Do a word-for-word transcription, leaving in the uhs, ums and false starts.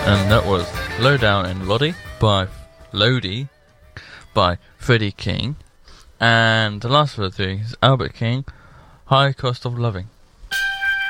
And that was Lowdown and Lodi by Lodi by Freddie King. And the last of the three is Albert King, High Cost of Loving.